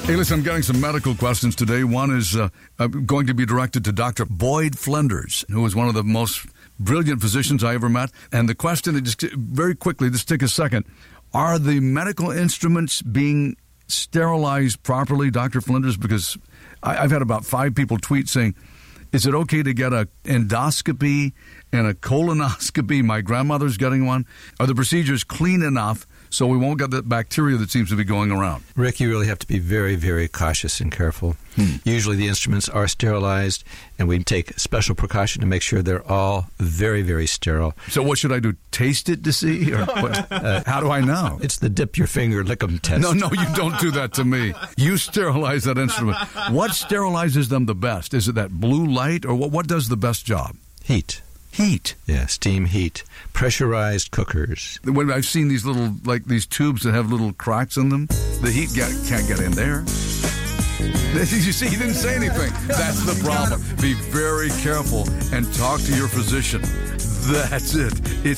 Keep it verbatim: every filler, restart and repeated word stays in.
Hey, listen, I'm getting some medical questions today. One is uh, uh, going to be directed to Doctor Boyd Flinders, who is one of the most brilliant physicians I ever met. And the question, just very quickly, just take a second. Are the medical instruments being sterilized properly, Doctor Flinders? Because I, I've had about five people tweet saying, is it okay to get an endoscopy and a colonoscopy? My grandmother's getting one. Are the procedures clean enough so we won't get the bacteria that seems to be going around? Rick, you really have to be very, very cautious and careful. Hmm. Usually the instruments are sterilized, and we take special precaution to make sure they're all very, very sterile. So what should I do? Taste it to see? Or what? Uh, how do I know? It's the dip your finger, lick 'em test. No, no, you don't do that to me. You sterilize that instrument. What sterilizes them the best? Is it that blue light, or what, what does the best job? Heat. Heat? Yeah, steam heat. Pressurized cookers. When I've seen these little, like these tubes that have little cracks in them, the heat get, can't get in there. You see, he didn't say anything. That's the problem. Be very careful and talk to your physician. That's it. It's